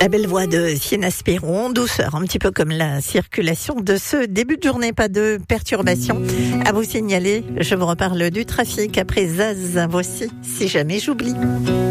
La belle voix de Sienna Spiron, douceur, un petit peu comme la circulation de ce début de journée, pas de perturbation à vous signaler. Je vous reparle du trafic après Zaz. Voici Si jamais j'oublie.